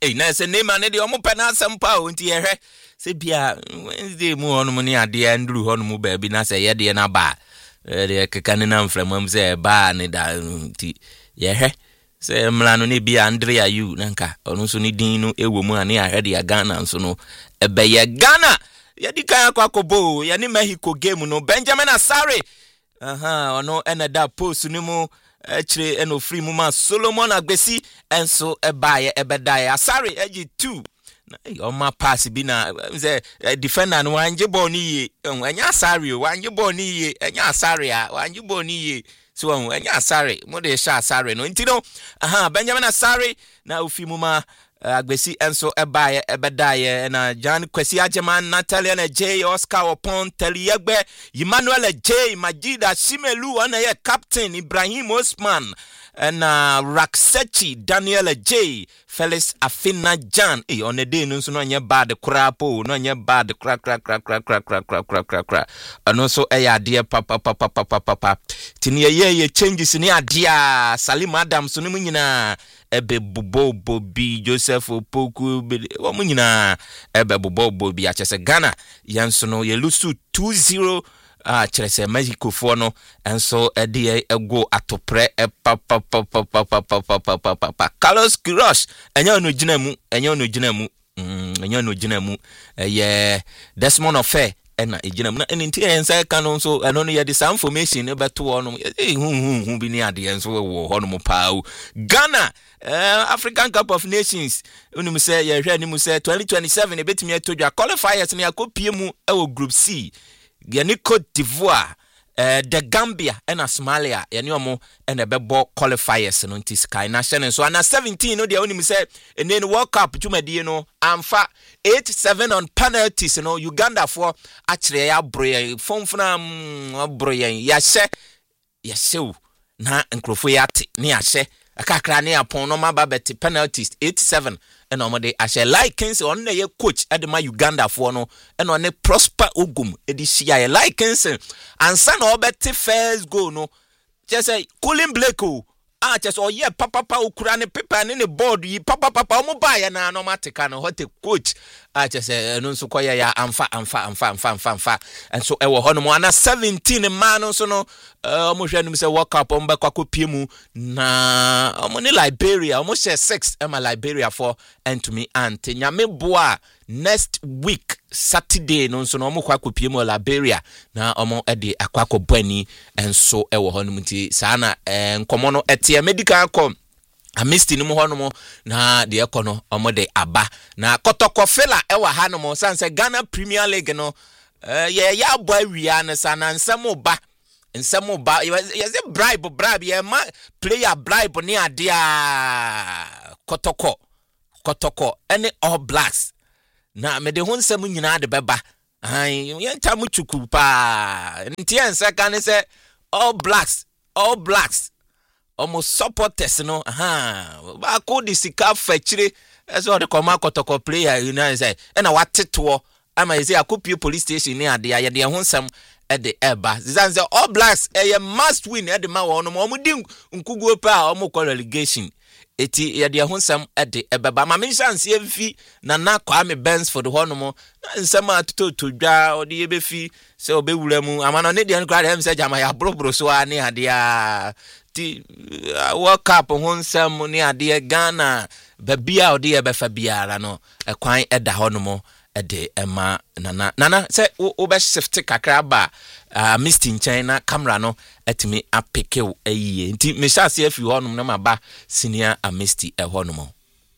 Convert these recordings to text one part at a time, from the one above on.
na se nema ne de omo pena asempa o nti yehwe se bia Wednesday mu hono ne ade andru hono mu ba bi na se ye de na ba de kekane na mframam se ba ne da nti yehwe se mlano ne bia Andrea yu nanka ono so ne din no ewo mu ane ahwe de Ghana nso no ebe ye Ghana ye di kan akwakobo ye ne Mexico game no Benjamin Asare ono enada post ni mu chire eno free mu ma Solomon Agbesi enso ebaye ebedaye Asare egi 2 na ma pass bi na say defender no wanje ball ni ye enya Asare wanje ball ni ye enya Asare a wanje ball ni ye so enya Asare mo de sha Asare no ntino Benjamin Asare na ofi mu ma Agbesi enso ebaye ebedaye na Jan Kwesi Ajeman Natalia na J Oscar Opon Teliegbe Emmanuel J Majida Simelu ana ye captain Ibrahim Osman na Raksechi Daniel J Felix Afina Jan on the day no so no nya bad crapo no nya bad crack and also ade papa tini ye changes ni adia Salim Adams so no nyina ebe bobo bi Joseph Opoku wo nyina ebe bobo bi achese Ghana yanso no ye lusu 2-0 Chelsea Mexico for no enso ede ego atopre papa Carlos Quiroz enyo no gina mu ye Desmond Ofe ena ejina mu na enti ensa ka no so eno no ye the some information e beto no hu bi ni ade enso wo ho no mu paa Ghana African Cup of Nations unum say ye hwe ni mu say 2027 e betimi atodwa qualifiers ni akopie mu e wo group C Gani Cote d'Ivoire the Gambia and Somalia yani omo and a bebo qualifiers no nti Sky National so ana 17 no dia oni say and then World Cup jumadi no amfa 8-7 on penalties no Uganda for actually ya broye fonfuna broye ya she na nkrofo ya te ne ya she akakra ne apon no maba bet penalties 8-7 and omode ashe likens on na ye coach edema Uganda for no and on Prosper Ogum edisia ye likens ansa na obeti first goal no just say Colin Blake just oh yeah papa ukura ne paper ne board yi papa omo ba ya na automatic no hot coach just say no so koya ya amfa and so e wo hono mo ana 17 man no so no omo hwe no say World Cup omo ba kwakopie mu na omo ne Liberia omo share 6 ema Liberia for and to me ante nyame boa next week Saturday no so no omo kwakopie mu Liberia na omo e de akwakobani enso e wo hono mti sana nkomo no etie medical com Amisti ni mu hono mo na de ekono omo de aba na kotoko fela e wa hano mo sanse Ghana Premier League no ye ya boy wia na sana nsemo ba ye se bribe ye ma player bribe ni ade a kotoko any All Blacks na me de ho nsem nyina de beba ye ntamu chuku pa ntie nsaka ne se All Blacks almost supporters no ba ko di sika fachire eso de koma kotoko player you know say na wateto ama say akopie police station ni ade ya de ho nsem e de eba zanze All Blacks e must win e de ma wo no mo di nkuguo pa o mo relegation eti ya de ho nsem e de ebeba ma me chance e fi na Kwame Benz for the ho no mo nsem atoto dwa o de be fi se obewura mu amano ne de nkra dem se jama ya brobro so ani ade a World Cup ho nsem ni ade Ghana babia ode e befa biara no ekwan eda ho no mo ede ema nana se wo be shift kakra ba Misty China camera no etimi apeke ayiye nti me sha se afi ho no na maba senior Misty e ho no mo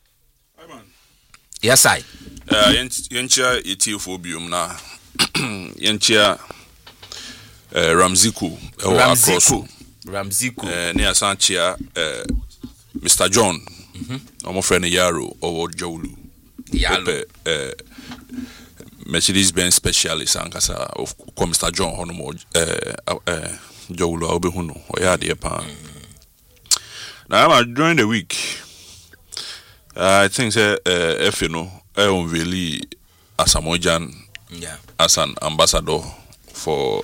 yes I yenchia etfo biom na yenchia Ramziku ne asanchia Mr. John omo friend Yaro or Jowlu Mercedes Benz specialist ankasa of Mr. John hono Jowlu obehuno oyade pa now during the week I think if you know unveil Asamoah as an ambassador for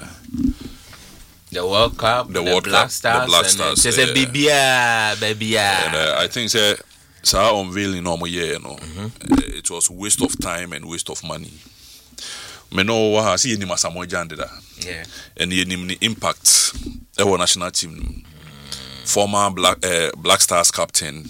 the World Cup, the Black Stars. There's a baby. And I think so unveiling no year no it was waste of time and waste of money. Me know what see any Asamoah Gyan did that. Yeah. And the impact our national team. Former Black Stars captain,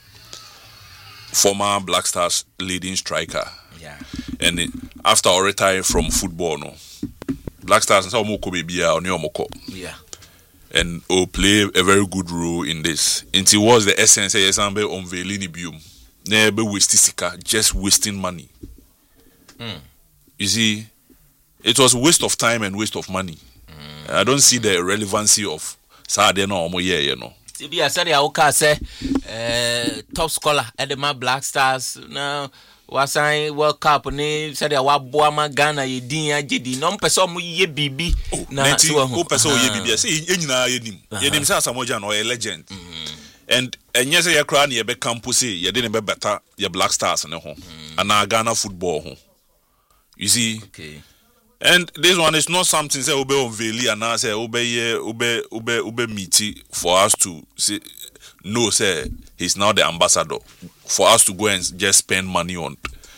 former Black Stars leading striker. Yeah. And after I retired from football, no, Black Stars and Yeah. and play a very good role in this. And it was the essence of Yesambe unveiling bium. Never wasting just wasting money. You see, it was a waste of time and waste of money. I don't see the relevancy of Saturday no year, you know. Be I said I say top scholar at the Black Stars now was I World Cup ni said I wa boama Ghana ye din agidi no person mu ye bibi na so person ye bibi say enyina yenim say Asamoah Gyan or a legend. And yes ye kra na ye be campus ye dey be better ye Black Stars ne ho and Ghana football ho. You see? Okay. And this one is not something say ube unveil and now say ube meet for us to say no say he's now the ambassador for us to go and just spend money on.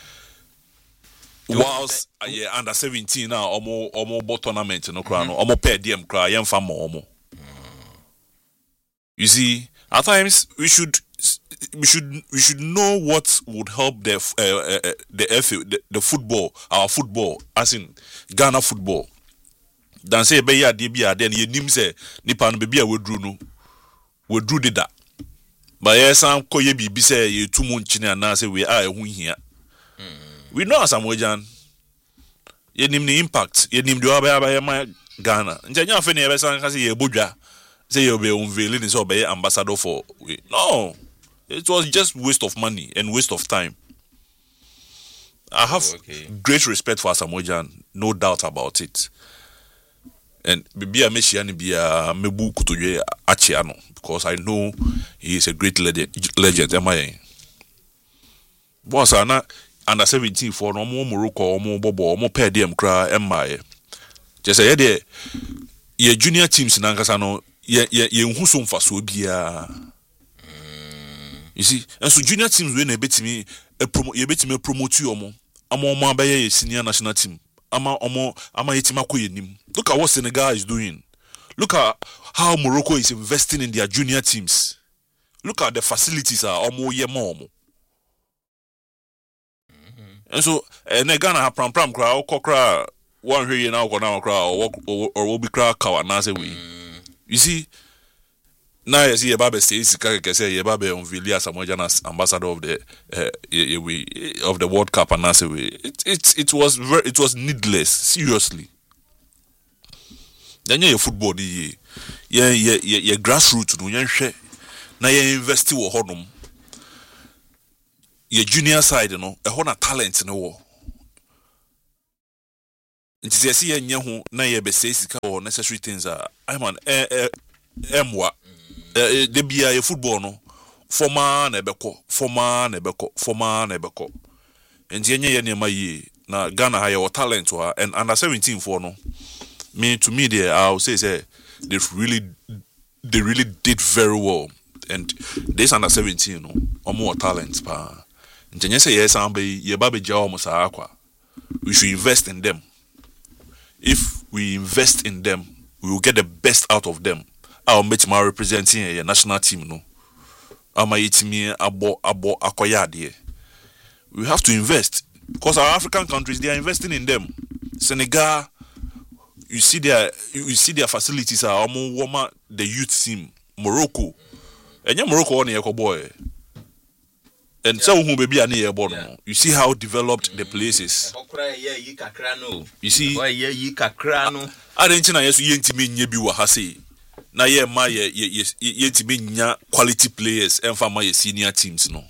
Whilst under 17 now almost tournament no cry no almost per DM cry yem fam omo. You see, at times we should know what would help the football, our football, as in Ghana football. Dan say be ya de then ye nim say nipa no be bia we drew did that. But yes am koye bibi say ye too much na say we are ehun hia. We know Asamoah Gyan. Ye nim the impact, ye nim do aba Ghana. Nja nya fe na ye san ka say ye bodwa. Say you be unveiling is be ambassador for no. It was just waste of money and waste of time. I have great respect for Asamoah Gyan, no doubt about it. And Bibia Meshiani Bia Mebu Kutuye Achiano, because I know he is a great legend. Am I? Boss, Anna under 17 for no more Morocco or more Bobo or more per diem cry. Am I? Just say, ye junior teams in Ankasano, ye Husum Fasobia. You see, and so junior teams when they bet me promote you omo. Ama be senior national team. Ama yetima ko yenim. Look at what Senegal is doing. Look at how Morocco is investing in their junior teams. Look at the facilities are omo yemo. And so Ghana ha pram kra okokra one hwe na okona kra or will be kra kawa na say we. You see, now you see Yebabe says say Yebabe unveil Asamoah Gyan as ambassador of the World Cup and say we. It was needless, seriously. Then you football the ye grassroots no yen hwe na ye invest wo honum. Ye junior side no e ho na talent no wo. Nti se see ye ho na ye be say sika or necessary things are I man emwa de bia ye football no former na ebeko nti enye ye nema yi na Ghana ha ye talent wa and under 17 for no to me there I'll say they really did very well and this under 17 no more talent pa nti enye say yes am be ye ba be jaw mo sa akwa we should invest in them. If we invest in them, we will get the best out of them. I'll make my representing a national team, no. Ama yetimi abo akoyade. We have to invest because our African countries they are investing in them. Senegal, you see their facilities are almost the youth team. Morocco, and Morocco on the boy. And so who baby ani ebono. You see how developed the places. You see Argentina yesu yentimi nya bi wa ha sei. Na ye ma ye yentimi nya quality players and fama ye senior teams no.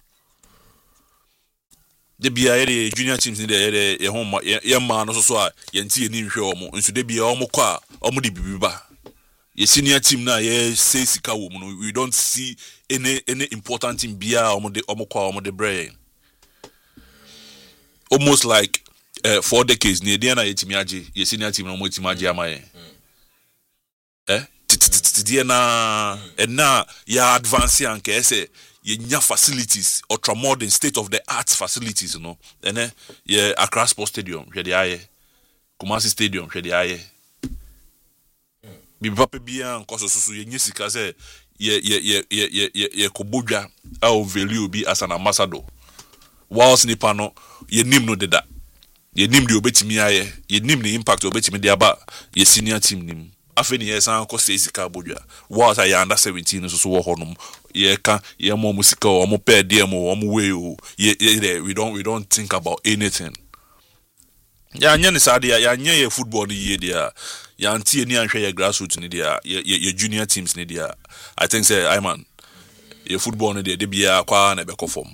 De bia ye junior teams ni de ye ho ye ma no so a yenti ni nhwe omo. Nso de bia omo kwa omo de bibiba. Ye senior team na ye say sika wo no. We don't see any important team bia omo de brain. Almost like 4 decades ni dia na yetimi age ye senior team no mo yetimi age amaye. Dia na ya advance anke say yenya facilities ultra modern state of the art facilities no ene ye Accra Sports Stadium hwe de aye Kumasi Stadium hwe de aye bi papa bia nkoso so yenye sika se ye kobodwa a value bi as an ambassador whilst nipa no ye nim no deda ye nim de obetimi aye ye nim the impact obetimi de aba ye senior team nim afeni ye san ko se sika bodwa whilst I under 17 so wo honom ye ka ye mo musika o mo pay dem o mo way o ye we don't think about anything ya nya ni sade ya nya ye football ni ye dia ya antie ni anhwe ye grassroots ni dia ye junior teams ni dia I think say I man ye football ni dia de bia kwa na be perform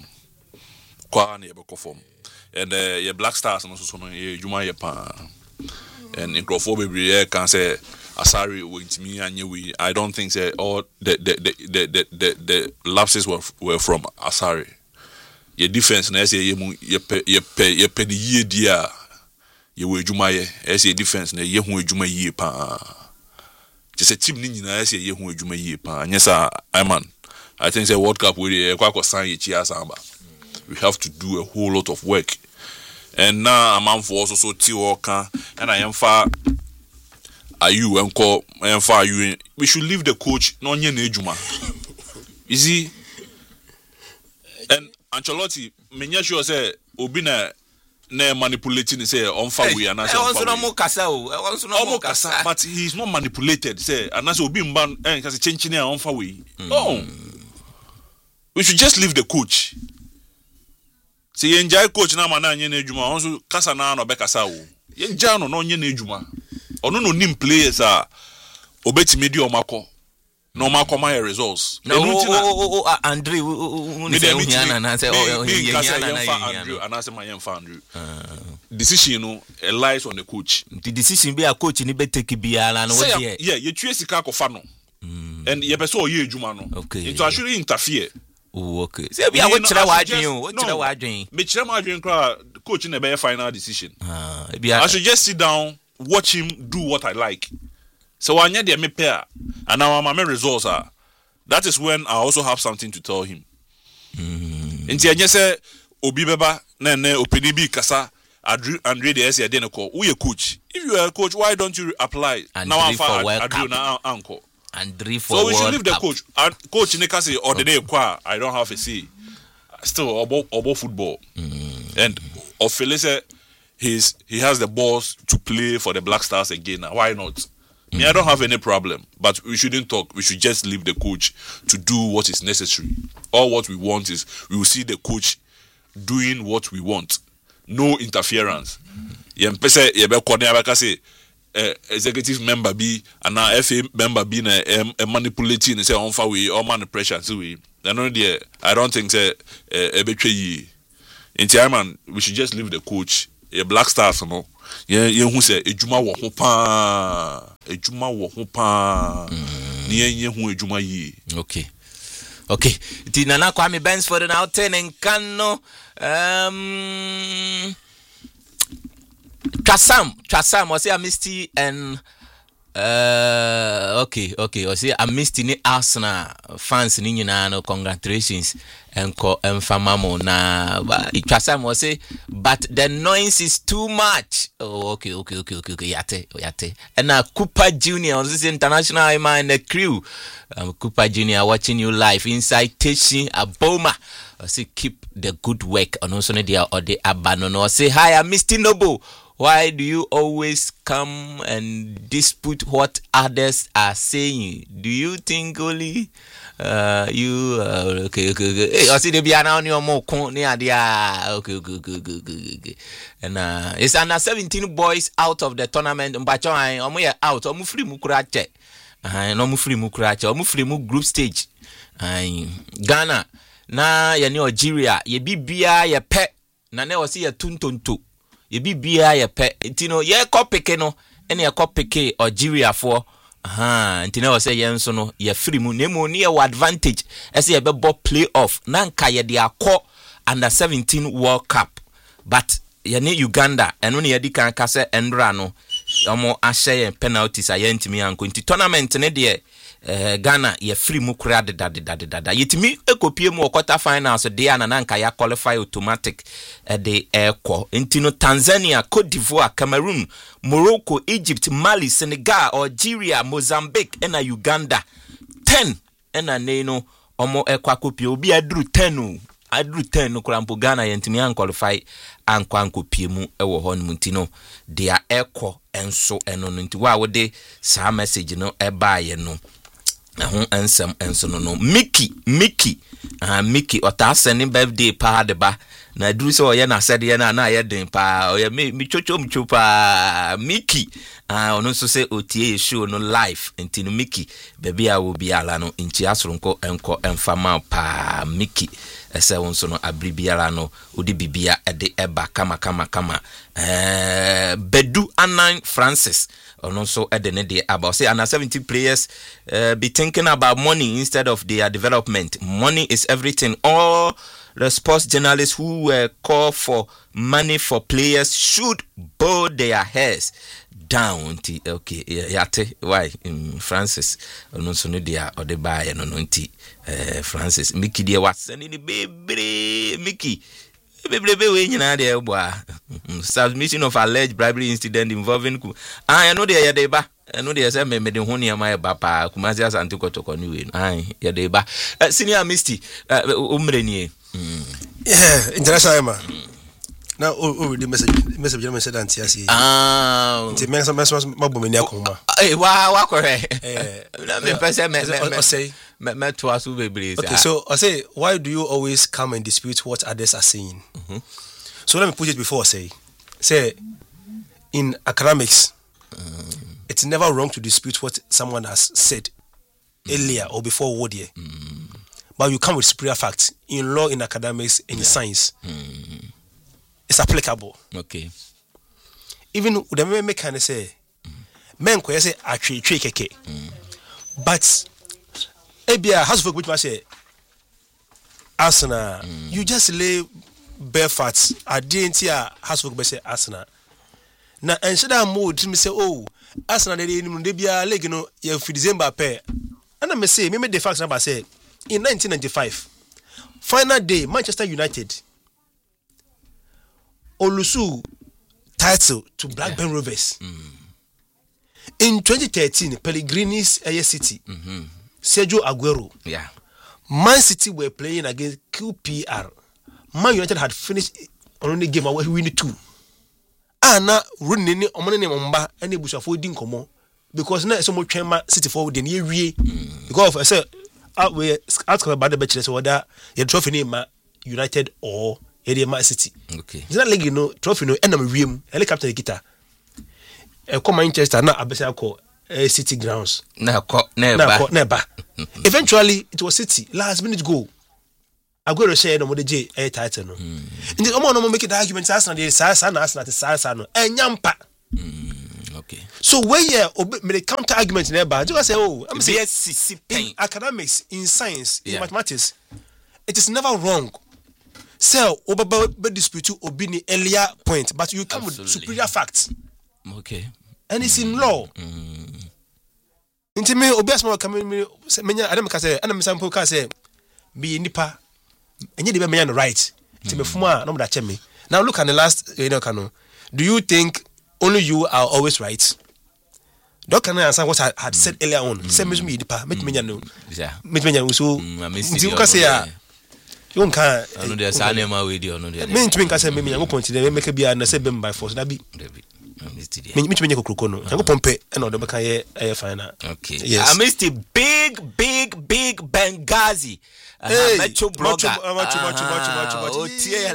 and ye Black Stars no so no ye juma ye pa and microphone be can say Asari went me and we I don't think say all the lapses were from Asari. Your defense na say ye pe the year dia ye we juma ye say defense na ye hu juma ye pa just a team ni nyina say ye hu juma ye pa nyesa I man I think say World Cup we kwa sign ye chia samba. We have to do a whole lot of work. And now I'm for also so T-Walker and I am far are you and call and far you we should leave the coach no nye nejuma. You see and Ancelotti menya sure say obi na manipulating say on far we and but he's not manipulated say and as obi mban and kasi chenchine on far we. No. We should just leave the coach. See ye enjoy coach na ma na anye na edwuma onso kasa na no be kasa wo ye enjoy no anye na edwuma ono no nim players a obetimi di omakọ na omakọ my results Andre uni se uhiana na se Andrew anase ma yem fa Andrew decision no lies on the coach the decision be a coach ni be take biara na what there yeah ye tue sika kofa no and ye person o ye edwuma no it actually interfere. Oh, okay. So we are what adwin. Me chira ma adwin kra coach na be final decision. I should just sit down, watch him do what I like. So anya dey me pair and now my results are. That is when I also have something to tell him. Nti anya say obi beba na opini bi kasa Andre dey say dey no call. Who your coach? If you are a coach, why don't you apply? Now I'm for Adrian na anko. So we should leave the coach. Coach Nikasi or the day I don't have a say. Still about football. And Ophelese said he has the balls to play for the Black Stars again. Why not? Me, I don't have any problem. But we shouldn't talk. We should just leave the coach to do what is necessary. All what we want is we will see the coach doing what we want. No interference. Yempese yebe kone abaka say executive member be and now FA member be na manipulating say on far we or man pressure so we I don't think say ebetwe yi inti man we should just leave the coach a Black Stars no ye hu say ejuma wo ho pa ni ye hu ejuma yi. Okay ti nana Kwame Bensford now 10 and Kano Trasam was a Misty and okay was a Misty ni Arsenal fans ni nyina no congratulations and famamo na Trasam was say but the noise is too much. Oh okay yate and Cooper Junior on this international man the crew Cooper Junior watching you live inside Teshi Aboma. Say keep the good work and also dia or the abandon say hi I'm Misty Noble. Why do you always come and dispute what others are saying? Do you think only you okay. I see the biana on your mo near the okay. And it's under 17 boys out of the tournament. Mbacho omo out. Omo free mukurache. No mu free mukurache. Omo free mu group stage. Ghana na ye ni Algeria ye bibia ye pe na ne wasi ye tuntonto. Ye bibia ye pe ntino ye kopeke no ene ye kopeke Algeria for ntino wase ye nso no ye free mu nemo ni ye advantage ese ye bebo playoff na nka ye de akọ under 17 World Cup but ye ne Uganda eno ne ye di kan kase endra no omo ahye ye penalties aye ntimi anko nti tournament ne de Ghana ye free mu kura de yetimi ekopie mu quarter finals de ananka ya qualify automatic de eko ntino Tanzania, Cote d'Ivoire, Cameroon, Morocco, Egypt, Mali, Senegal, Algeria, Mozambique and Uganda 10 ena neno omo ekwa kopie obi adru 10 no krampo Ghana yentimi an qualify ankwankopie mu ewo ho ntino dia eko enso eno nti wa wode sa message no eba ye no ho ansem enso no Mickey ota send birthday pa de ba na duru so ye na said ye na ye den pa o ye mi chocho pa Mickey ono so say otie show no live ntino Mickey baby a wo bi ala no nchi asronko enko enfama pa Mickey ese won so no abribiara no odi bibia ede eba kama Bedu Anan Francis ono so ede ne de about say under 70 players be thinking about money instead of their development. Money is everything. All the sports journalists who call for money for players should bow their heads down. Okay, yate why Francis ono so no dia ode bae no nti Francis Mickey dia wasani ni baby Mickey Bebe we nyina de boa submission of alleged bribery incident involving I know there ya ba no dey say me de ho ne ma ba pa Kumasi Asante Kotoko ni we ya de ba senior Misty umrenie international ma na the message you said anti asi nti me mabomani akoma wa correct na me pese me to asu bebre. Okay, so I say, why do you always come and dispute what others are saying? So let me put it before say in academics it's never wrong to dispute what someone has said earlier or before word here. But you come with superior facts in law, in academics, in science. It's applicable. Okay. Even the men can say men can say actually keke. But Ebia has for which say Arsenal. You just lay bare facts. I didn't hear has for say Arsenal. Now instead of mood me say Arsenal they be a leg you for December pair. And I may say me the facts number say in 1995 final day Manchester United Olusu title to Blackburn Rovers. In 2013 Pellegrini's City. Sergio Aguero. Yeah. Man City were playing against QPR. Man United had finished on the game where we win 2. Na running on mba any bush of wedding komo because now so much City forward the year because I said ask about the bachelors whether your trophy name United or Man City. Okay. It's not like trophy no enemy wiem helicopter guitar. Come Manchester na abesa call City grounds. Never. Eventually, it was City. Last minute goal. Aguero said no more the J title no. And the no make the argument Arsenal no. Enyampa. Okay. So where the counter argument never. You say I'm saying in academics, in science, in mathematics, it is never wrong. So over dispute obini earlier point, but you come with superior facts. Okay. And it's in law. Inti me obi asma ka me menya adam ka say ana me sample ka say be nipa enye de be menya no right inti me fuma no da che me. Now look at the last kano. Do you think only you are always right? Don't can answer what I had said earlier on. Say me nipa me menya no. Yeah. Me menya so inti ka say you can no dey say na ma we dey no dey. Me inti me ka say me menya go point dey make be na say be by force that be. Me kokoko no yango pompe e no de beka ye final. Okay. Yes. I missed the big Benghazi. Metro blogger. Much. Otie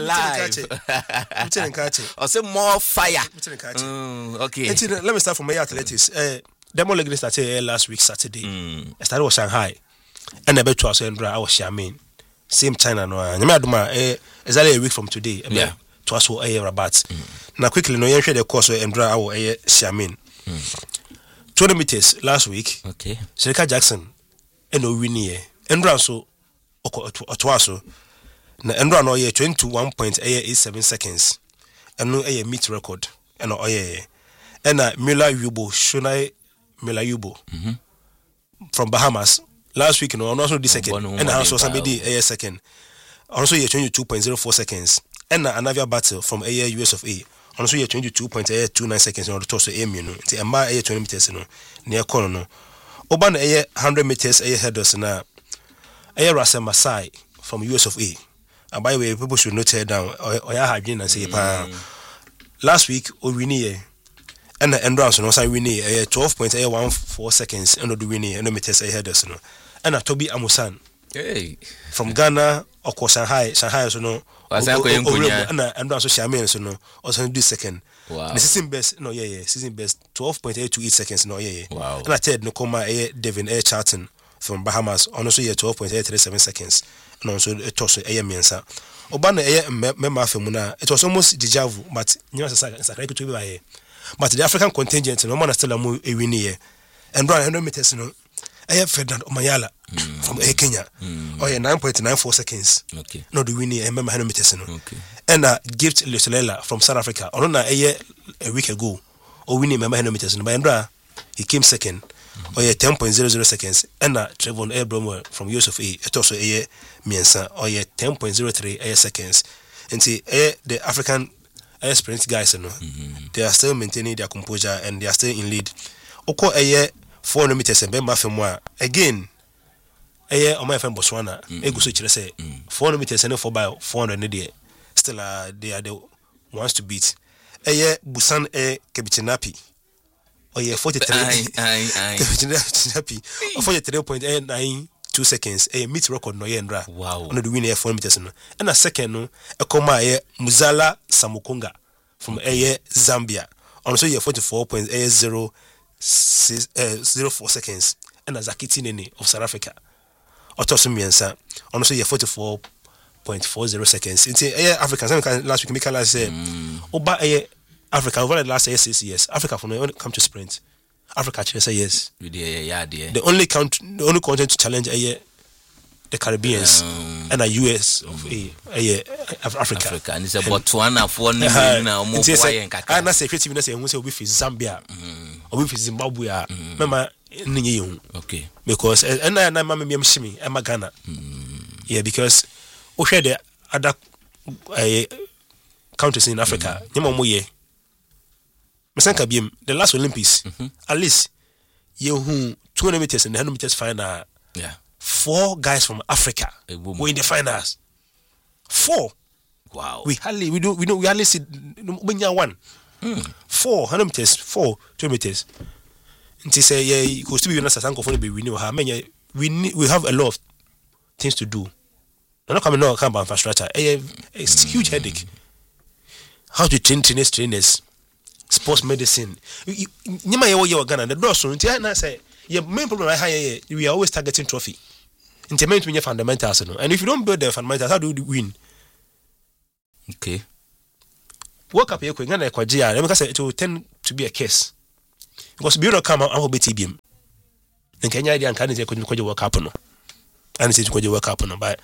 live. I say more fire. Okay. Let me start from my athletics. Demo league started last week Saturday. I started with Shanghai. And I bet to us I was Xiamen. Same China no. Nyame aduma exactly a week from today. Yeah. To us for Rabat. Now quickly no yen share the course and draw our Xiamen. 20 meters last week. Okay. Serika Jackson and no win here. Endra so otwaso. Na Endra no 21.87 seconds. And no meet record. And no and Mila Yubo Shunai Mila Yubo. from Bahamas last week, also the second, and also somebody second. Also, you 22.04 seconds, and another battle from US of A. Also, you 22.29 seconds on the toss of aim, the Emma 20 meters near corner. Oban 100 meters headers now. Rasa Masai from US of A. And by the way, people should not tear down or have and say, last week, Owini and the endurance and also winning 12.14 seconds under the winning and meters headers. And Toby Amusan from Ghana or Shanghai, so no. And also Shaman, so no, also do second. Wow. The season best, no, season best 12.828 seconds, no, Wow. And I said, no, comma, Devin Charlton from Bahamas, also 12.837 seconds, and also a toss of Mensa. Obana, Memafemuna, it was almost deja vu, but you know, it's a to be by. But the African contingent, no man still a winning, and run 100 meters, no. I have Ferdinand Omayala from Kenya. 9.94 seconds. Okay. No, the winning, I remember 100 meters. Okay. And Gift Lucelela from South Africa. On a week ago, or winning 100 meters. But he came second. 10.00 seconds. And Trevon Abraham from US of A. It also Miensa. 10.03 seconds. And see, the African sprint guys, they are still maintaining their composure and they are still in lead. Oko 400 meters and Bemba Femwa again. On my friend Botswana, Egusu say 400 meters and 4x400 still they are the ones to beat. Busan Kebitinapi. 43 Kebitinapi 43.92 seconds. Meet record no yendra. Wow. On the winning 400 meters. And a second no Muzala Samukunga from Zambia. Also 44.04 seconds, and Zakiti Nene of South Africa. Otosumiansa, also 44.40 seconds. It's African. Last week, Mikala said, Oba Africa over the last 6 years. Africa when it comes to sprint. Africa actually say yes. The only continent to challenge the Caribbeans and the US of Africa. And it's a Botswana for now. I'm not secretive. Say we say Zambia or we Zimbabwe. Remember, okay. Because and I'm Shimi. I'm Ghana. Yeah, because we share the other countries in Africa. The last Olympics, at least you 200 meters and 100 meters final. Yeah. 4 guys from Africa were in the finals. 4. Wow. We hardly see one. 400 meters, 4 2 meters. And they say you could still be honest as Uncle be we have a lot of things to do. They're not coming now come about infrastructure. It's a huge headache. How to trainers, sports medicine. You Ghana the door so say your main problem we are always targeting trophy. In fundamentals, and if you don't build the fundamentals, how do you win? Okay. Work up here quick, and let me say it will tend to be a case because bureau come out and be TBM. In Kenya, the Canadian couldn't work up, and it's going to work up, but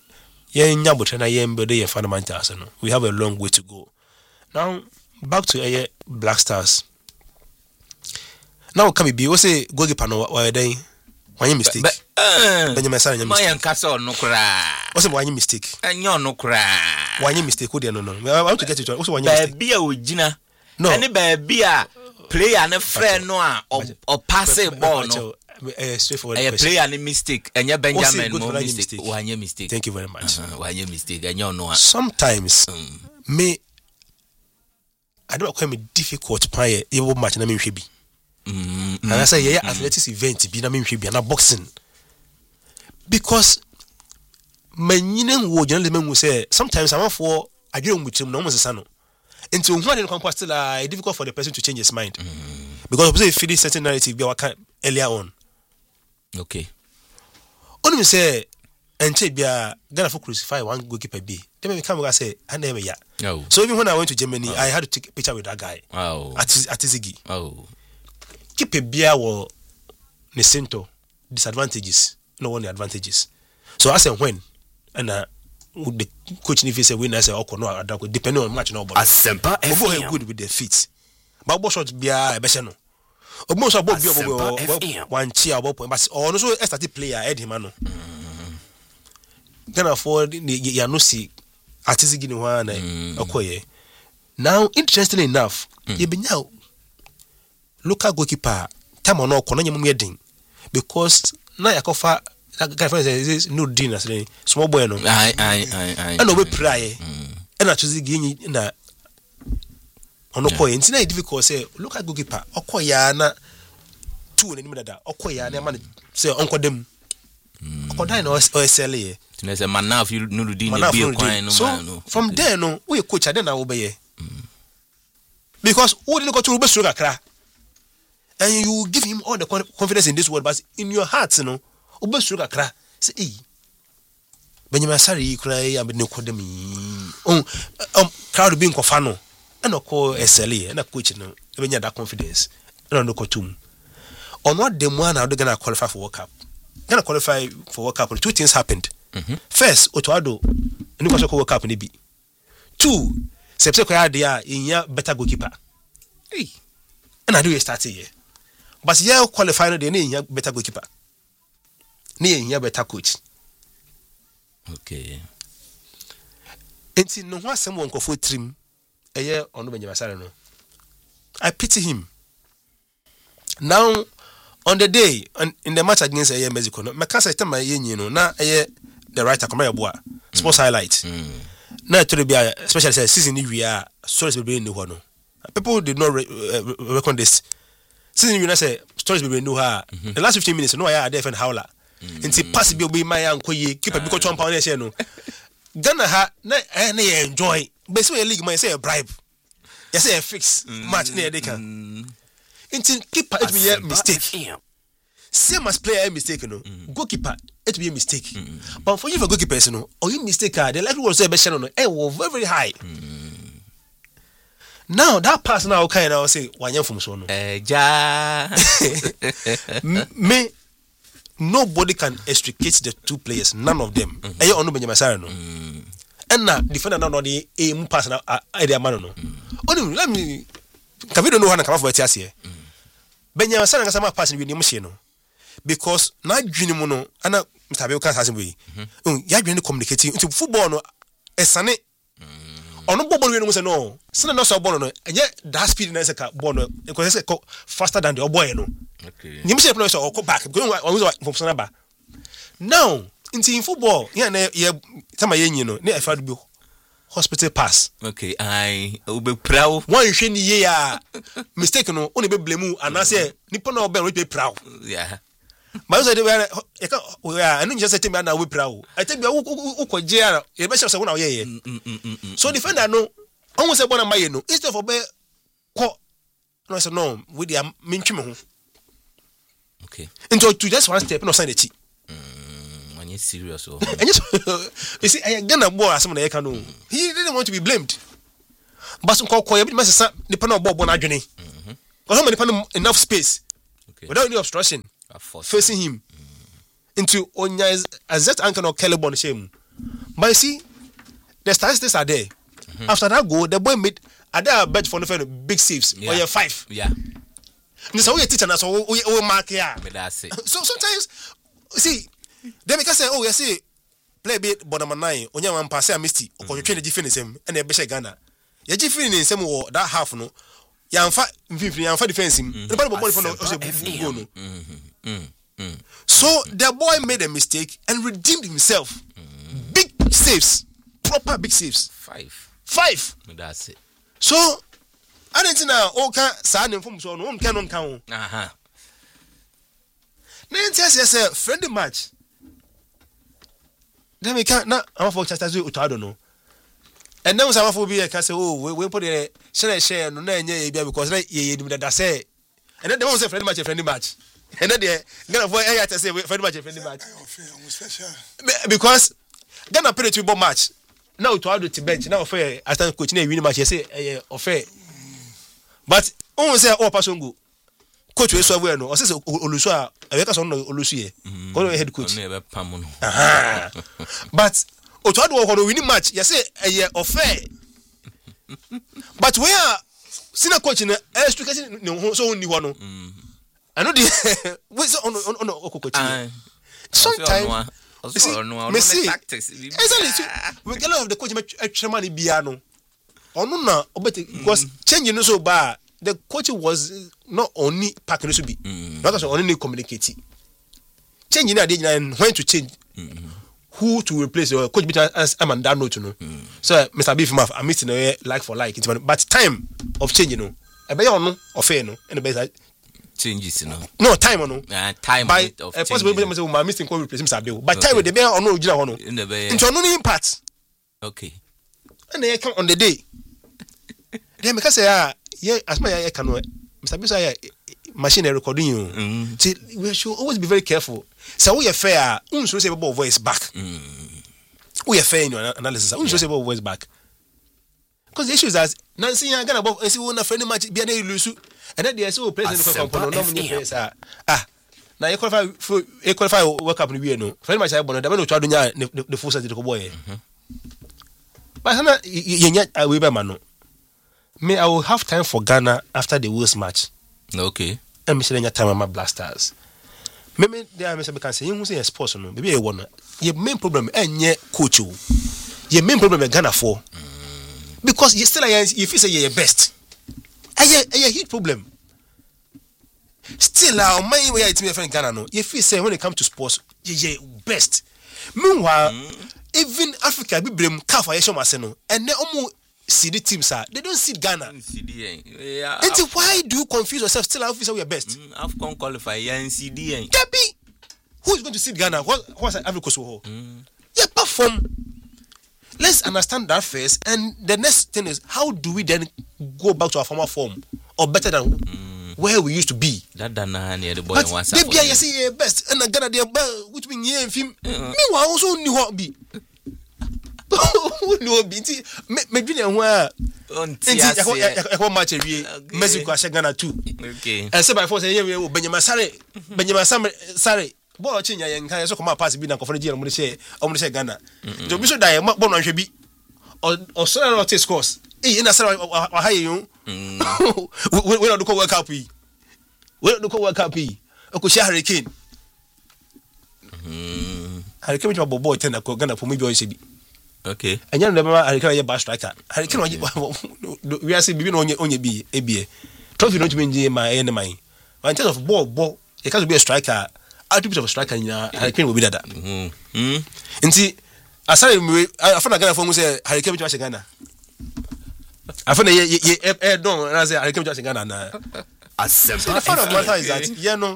fundamentals. We have a long way to go. Now back to Black Stars. Now can be also goalkeeper no why they one mistake. Benjamin Sara my castle no cry. What's one mistake? And you're no cry. One mistake who no. I want to get it also one mistake. Be a Gina. No. Any baby a player and a friend no or pass a ball no. Straightforward a player and a mistake and your Benjamin no mistake. One mistake. Thank you very much. One mistake and you know sometimes me I don't quite me difficult pay you match na me hwebi. And I say athletics event be na me hwebi na boxing. Because manyine wo journalism will say sometimes I'm for I don't with him no almost sano. Into one in compass still difficult for the person to change his mind. Because if you feel certain narrative be earlier on. Okay. Only say and say be Ghana for crucify one goalkeeper B. Then me come and say I name ya. Oh. So even when I went to Germany, I had to take a picture with that guy. Oh. At Ziggy. Oh. Keep a beer or Necento disadvantages. No one advantages. So I said when and the coach if he say win I say okay no depending on match no but Asempa good with their feet. But what shot be a better no. Almost about one cheer about point, but also a static player, Eddie Mano. Can afford the Yanusi artistic in one okoye. Now, interestingly enough, you be now local goalkeeper, time on all Konanya meeting because now Yakofa. That guy is no dinner, small boy. No, I know we pray. And I choose again in a on a point. It's not difficult. Say, look at goalkeeper. Okoyana 2 in the middle. Okoyana man say uncle them. Okodai no OSLA. There's a man now if you know the dinner. So from there, no, we coach. I then I obey. Because who didn't go to Rubber Sugar crack, and you give him all the confidence in this world, but in your heart, you know. Obesuga kra say Benjamin Sari cry am no kodemi crowd being kofano and ko SLA and coach no benya that confidence and no kotum on what the one are going to qualify for World Cup. Gonna qualify for World Cup. 2 things happened. First, Otoado and you World Cup ni bi. 2, Sepse ko ya in better goalkeeper. Hey, and I do start here. But yeah, qualify no dey in better goalkeeper. Near better coach. Okay. And no one someone go for trim a year on Benjamin Sarano. I pity him. Now, on the day in the match against a year Mexico, my cancer tell my union, now a year the writer come boa sports highlights. Now to be a special season we are stories will be in the one. People did not reckon this. Season you say stories will be new her. The last 15 minutes, no, I had different howler. Nti pass bi obi my uncle ye keep a big chomp on here no Ghana ha na enjoy but so league man say a bribe you say a fix match na they can nti keeper it be a mistake same as player mistake no goalkeeper it be a mistake but for you for goalkeeper no or you mistake the likelihood say be share no was very very high. Now that pass now kind of say wanya from so no me nobody can extricate the 2 players, none of them. Ayo onu Benjamin Sarano. And na defender na no the aim pass na idea man no. Onu let me can we don't know how na come for etias here. Benjamin Sarano sama pass ni mu hye no. Because na dwene mu no ana Mr. Beo kan sasen we. Ya dwene communicating into football no esane. Ono ball we no say no. Sina no so ball no. Enye that speed na say ka ball no. Because say faster than the boy no. Okay. You must say so go back going from Sonaba. Now, in football, yeah, some you know, near a be hospital pass. Okay, I will be proud. One you shouldn't yeah mistaken only be blame and I say Nippon or be proud. Yeah. But I don't just say me now we proud. I think we could jail. You better say one yeah. So defender no almost a bona my no instead for be no I said no with the minchimo. Okay. Into to just one step, no sign the tea. When you're serious, oh. You see, I gonna boy as someone I can know. He didn't want to be blamed. But some call a bit must the panel bob on journey. Because how many panel enough space without any obstruction facing him into Onya's as that uncle or Kelly Bon shame. But you see, the statistics are there. After that goal, the boy made a bet for the big saves. Or you're 5. Yeah. This how you teach us we mark here. So sometimes see they make us say oh you see play bit bottom 9 onya wan pass a misty or you train the defense him and e be Ghana. You defense in some war that half no. Yamfa defense him. The ball for no go no. So the boy made a mistake and redeemed himself. Big saves. Proper big saves. 5. That's it. So I didn't know okay sign from so no can count. Aha. Yes, friendly match. Then we can't not I'm for chastity I don't know. And then some for be I can say oh we put it share no na because that say and then they won't say friendly match. And then they gonna avoid I say friendly match. Because then I play 2 ball match. Now to the bench now fair assistant coach na win match you say fair. But on say oh person go coach we so well no o say olusu a e ka so no olusu ye go head coach no e be pam no but o to do ho win match you say fair. But we are senior coach na education no so ni ho no I know the what's on Okoko. Sometimes me see exactly we get a lot of the coach chairman Biano. On na obeti because changing so bad. The coach was not only packing to be, not only communicating. Changing idea and when to change who to replace the coach as Amanda no to know. So Mr. Beef I missing like for like, but time of changing no. I be on no or fair no and the best changes no time on no time by possible my missing coach replace Mr. Bill. But time with the bear or no original no into no impact. Okay. And they come on the day. Then because yeah, as my can Mr. Bisa machine recording you. See, we should always be very careful. So we are fair. We should say about voice back. We are fair in your analysis. We should say about voice back. Because the issue is that Nancy and Ghana about and see one friendly match be an lose, and then they are so president for nominee. Now you qualify World Cup in the no. Friend match I born. They no try to the full set the boy. But Hana, you we be man. Me, I will have time for Ghana after the Wales match. Okay. And me say time on my Blasters. Me there me say can say you say sports no. Maybe you wanna. Your main problem enye coach o. Your main problem Ghana for. Because you still you feel say you're best. A huge problem. Still our mind where it's me friend Ghana no. You feel say when it comes to sports, you best. Meanwhile, even Africa be blame CAF ayesho maseno. And they almost see the teams they don't see Ghana. Yeah. And why do you confuse yourself? Still, I feel we are best. AFCON qualify. Yeah, NCD. Debbie, who is going to see Ghana? What's Africa so? Yeah, perform. Let's understand that first, and the next thing is how do we then go back to our former form or better than where we used to be? That Dana near the boy but once. Debbie, I see best, and Ghana they which mean yeah, film. Meanwhile, also knew what be. No binti me junior where I match Mexico as Ghana too. Okay. And say by force Benjamin Sare boy chinya yen kan so come pass bi na kofo Nigeria mo say Ghana. To be so die mo no hwe bi or so not take scores. Na Sare wa haye you. We not do World Cup yi. We not do World Cup yi. Okoshi Hurricane. Hurricane mo boy ten na Ghana for me bi o se bi. Okay. And you remember Hurricane a bad striker. Hurricane we are saying bibi no onye bi ebie. Trophy no to be my enemy. But in terms of ball, you can't be a striker. Attribute of a striker in Hurricane will be that. And see, I found a Ghana for say Hurricane to Ghana. I found a don't and I say Hurricane to Ghana. The fun of matter is that you know,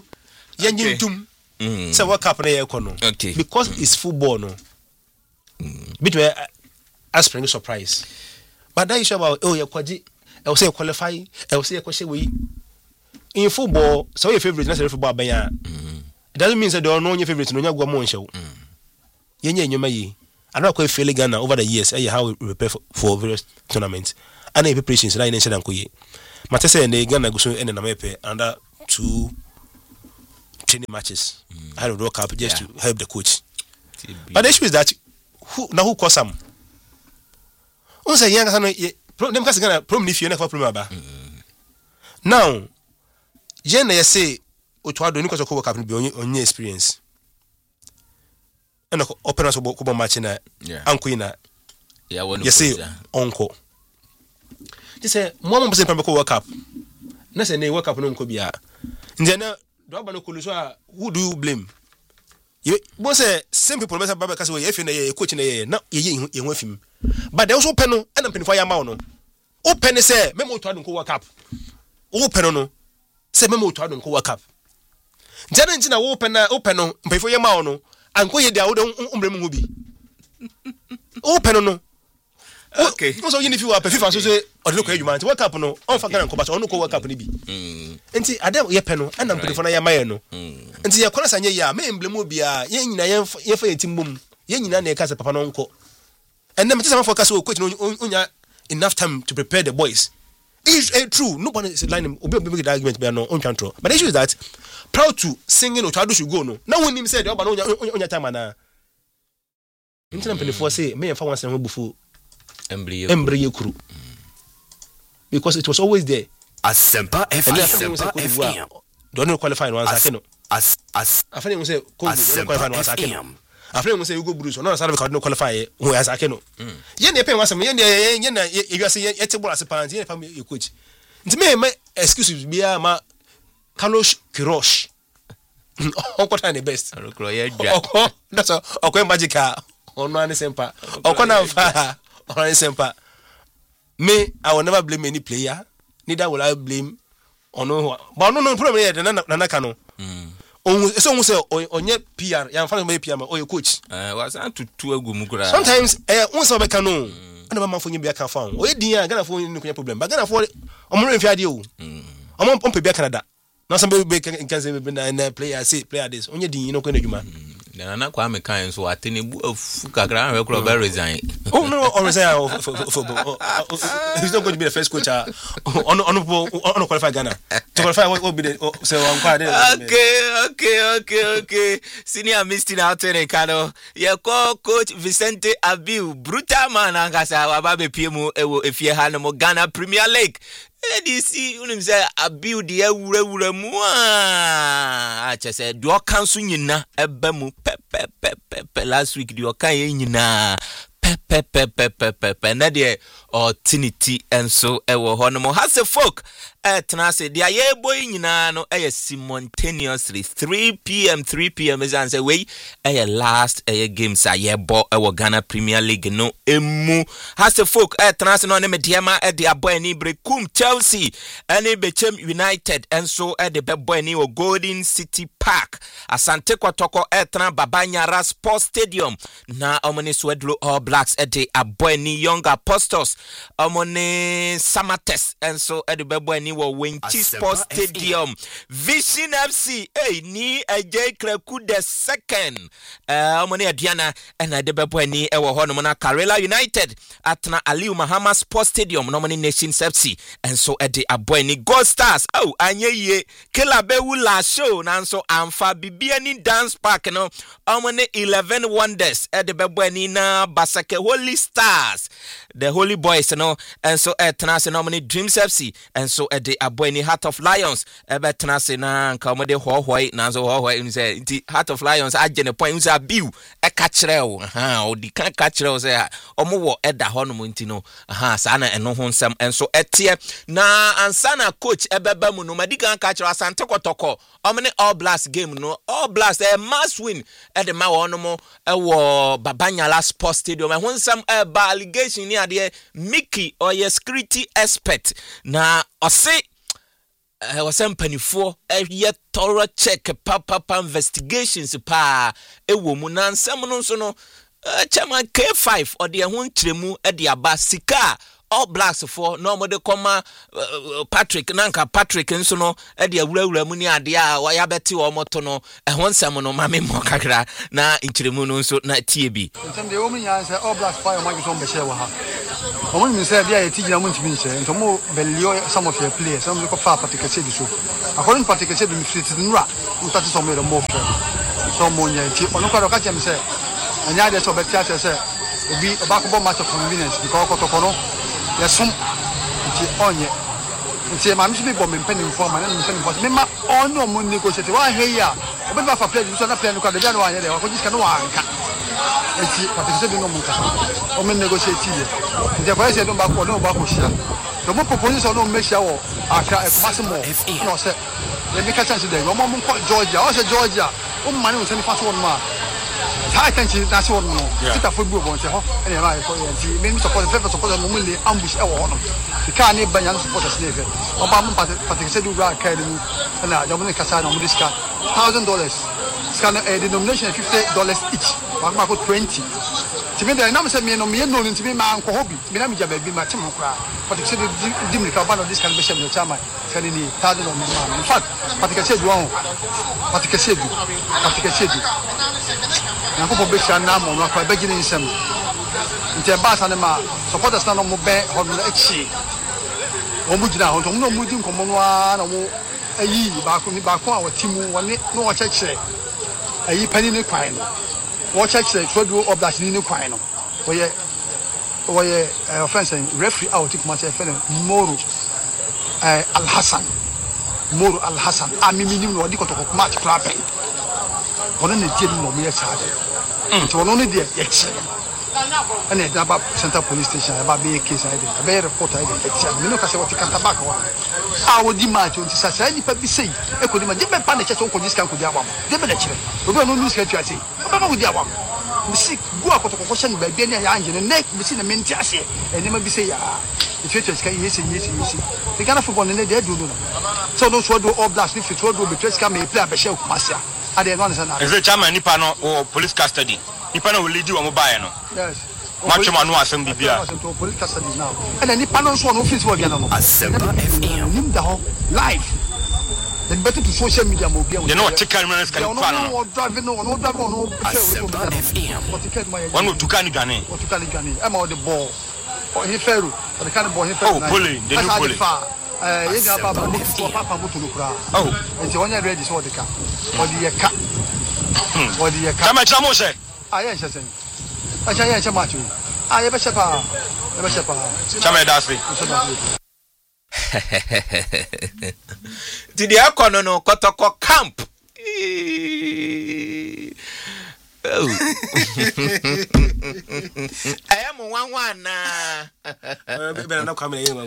tum say what happened here okay. Because it's football no. Between a spring surprise. But that is about you kwaji I will say qualify I will say question we in football so your favorite na football ban it doesn't mean that there are no your favorite no nya go mo nhyɛ yenye nyoma yi I don't quite fail Ghana over the years how we prepare for various tournaments and preparations na nhyɛ dan koye mate say na Ghana go so na mepe under 2 training matches I don't work up just to help the coach. But the issue is that who cause some say young them cause Ghana problem if you never problem aba now jen na say Otuado ni cause of World Cup be on your experience and open us about match na anko na you say onko they say mo mo say pembe World Cup na say na World Cup no nko bia nje na do aba no koluso who do you blame? You say same people mess Baba Kasi if you coach na ye film. But they also pen no and pen for your mouth no. Open say memo to adon World Cup. Open no. Say memo to adon World Cup. Jana ntina open no pen for your mouth no. Anko ye dia wo umbrem ho bi. Open no. Okay. So you if you are FIFA so say or look you man World Cup no on fa Ghana ko but on ko World Cup ni bi. Enti adam ye pen no and pen for na ya maye no. Enti ye kona sanye ya me emblem obia ye nyina ye fa yetim bom ye nyina na e ka se papa no nko and then me focus o coach no onya enough time to prepare the boys. It's true nobody is line obi the argument be no on control but the issue is that proud to singing Otuado should go no now when him said oba no onya time na ntina mpene for say me fa wan say ho bufu embryo kuru because it was always there. Asempa FM. don't qualify no answer no as I think we say Congo don't qualify no answer no I think we say Hugo Bruce no answer because no qualify who answer no ye na pay wasem ye na you say ye table as parent ye na you coach nti me excuses bia ma Carlos Queiroz onko time the best that's all magical ono ani sempa okona mfa ono ani sempa me I will never blame any player neither will I blame ono but no problem here na ka no so who say onye PR ya mfa no PR ma o coach was to agumu kura sometimes who say be ka no na ba manfo nyibia ka fa o ye din ya Ghana fo ni kunya problem but Ghana fo omo remfi ade o omo pompe bia Canada na some be can say be na player say player this onye din no ko na djuma na kwa me kan so atene bu afu kakra we kro be resign oh no or resign he's not going to be the first coach on qualify Ghana to qualify what will be the so okay senior Mr. Altene Kano ye coach Vicente Abiu brutal man angasa wa ba be piemu ewo efie ha no Ghana Premier League edisi unim say Abiu de awura mu a chese do kanso nyina eba mu pe last week do kan ye nyina pe na de opportunity enso ewo ho no has a folk tenase dia ye boy nyina no simultaneously 3 p.m. is answer we last game sa ye bo ewo Ghana Premier League no emu has a folk tenase no ne mediama de aboy ni brekum Chelsea ene bechem United enso de beboy ni o Golden City Park Asante Kotoko tena Babanyara Sports Stadium na omoni Swedlo All Blacks de aboy ni Young Apostles omoni Samates enso de beboy ni wo Wenchi Sports Stadium Vision FC ni J Kleku the second omoni Adiana na de beboy ni ewo ho no na Karela United atena Aliu Mahama Sports Stadium no omoni Nations FC enso de aboy ni Gold Stars anyeye Kelabewu la show nanso amfa bibia ni dance park no omoni 11 Wonders de beboy ni na Basake Holy Stars the Holy Boys no enso tenase no omoni Dreams FC enso de aboy ni Heart of Lions ebe tenase na nka omode hohoi nanso hohoi nse nti Heart of Lions agene point nse Abiu ka kire o odi kan ka kire o se omowo eda ho no nti no sa na eno ho nsem enso etie na ansana coach ebeba mu no madikan ka kire Asante Kotoko omne All Blacks game no All Blacks must win de ma wo no mo ewo Babanyala Sports Stadium ho nsem ba allegation ni ade Mickey or your security expert na ose wasem panifo ye thorough check papa investigations pa ewo mu na nsem no so no chairman K5 or the ho nkyeremu de aba sika All Blacks for no more de koma Patrick nanka Patrick nso no de awurawura mu ni ade a wa ya beti o moto no ho nsem no mame mo kakra na nkyeremu no nso na tie bi ntem de wo mu nyan say All Blacks fire mo so be share wa ha omo mi say bia ye ti gina mu ntimi nche ntomo belio some of your players some go fa Patrick Chedi so according to Patrick Chedi fit nra ntati some the more so mo nyan ti ono kwa ka chem say anya de so be tia say obi obakọ match of convenience because Kotoko no yesum nti onye nti ma mi bo me mpani inform na me mpani inform me ma onyo mo negotiate wa he ya obi ba fa play so na play no kwa de no anye de wa ko jiska no wa anka nti Patrick Chedi no mo nka o me negotiate ye nti kwa se do ba ko no ba ko shia to mo propose so no me shia wo aka e kuma se mo no se le me ka chance de mo mo ko Georgia o se Georgia o mani o se ni fa so no I think that's what no. Sit a football on the ho. And I me support the support no really ambush e wo no. The car ni ban yan support us never. Oba mo Patrick Chedi ura academy na yo mo kasa na mo diska $1,000. Scan denomination $50 each. Wa ko 20. Timi da na me say me no ntimi ma anko hobby. Me na me ja ba bi ma tim kra. Patrick Chedi dim ka ba no diska be shem no chama. Kani ni $1,000 no ma. In fact, Patrick Chedi won. Patrick Chedi na ko be sha na mo no kwa be gini nsem nti ba sa ne ma supporters na no mo be ho no echi o mu gina ho to no mu di nkomo no a na mo ayi ba ko a watimu woni no wo cheche ayi pani ne kwan no wo cheche Swedlo All Blacks ni kwan no wo ye offense referee out kuma che fene Moro Al Hassan Moro Al Hassan ami minimum no di kotoko match club one ne tie no me charge to no ne die eche and it about Central Police Station about be case I did be report I did eche me no ka se what can tabak wa a wo di match on say say ni pa bi sei e ko di ma je be pa na cheche ko discount ko di awam je be na kire obi no news ka twa sei ba ba ko di awam misi go akotoko ko hye no ba bi na ya anje ne misi na menti ase ene ma bi sei ya if you just can yes the Ghana football in there do no so those who do all blast if you do between can me play be share Kumasia I dey understand is the chairman nipa no or police custody nipa no will lead you on mobile no yes match man no asem bibia to police custody now and then nipa no so no fit work no Asempa FM nim da ho live the better to social media mo bia you know what chicken man can fan no drive no Asempa FM one to can gane what to can gane am on the ball he Feru the kind of boy he Feru oh bully the new bully you got papa mutu no kra oh and so when you ready so the car or the car or the car chama chama say I yes say I say yes chama chu ah you be shepa chama that's it Did the Akono no Kotoko camp? Oh. I am one Better not come in.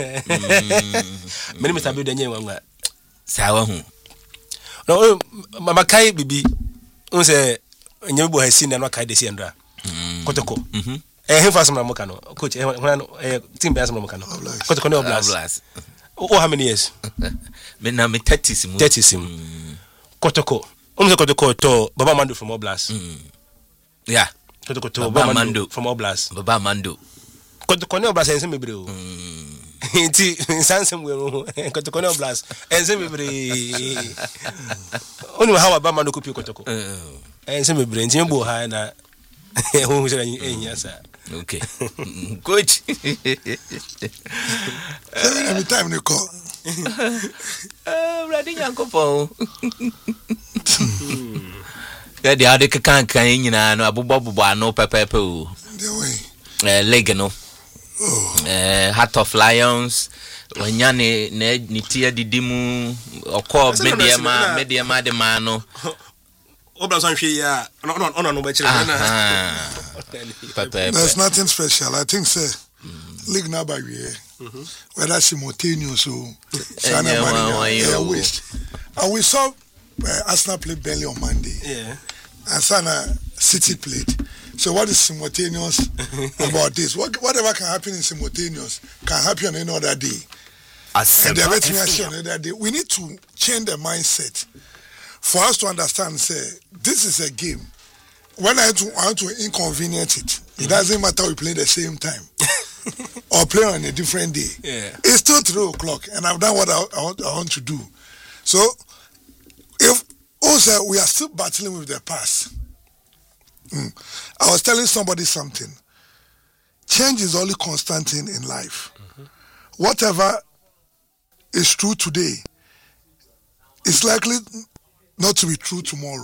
Many Mr. Building one. Sawa. No, Makai Bibi, say, Nyubo has seen and what kind of Sandra. Kotoko. Him for some Mokano, coach, Team Bass Mokano. Kotoko Blast. Oh, how many years? Men, me 30. Kotoko. Kotoko to Baba Mando from Oblast. Yeah. Kotoko to Baba Mando from Oblast. Baba Mando. Kotoko Oblast and some bro. Inti Sansum will Kotoko Oblast and some only how Baba Mando could Kotoko. And some brains in Bohana. Who's yes, okay. Good. Every time you call. Ready, Uncle Paul. The other can't you know, Abu no Pepe. Legano. Heart of Lions. When Yanni Nitia Didimu or call Mediama de Mano. There's nothing special. I think, sir, League now by whether simultaneous or waste. And we saw Arsenal play Burnley on Monday. Yeah. And Sana City played. So what is simultaneous about this? Whatever can happen in simultaneous can happen on any other day. And they're waiting on another day. We need to change the mindset for us to understand, say, this is a game. When I want to inconvenience it, it doesn't matter we play the same time or play on a different day. Yeah. It's still 3 o'clock, and I've done what I want to do. So, if also we are still battling with the past. I was telling somebody something. Change is only constant in life. Whatever is true today is likely not to be true tomorrow.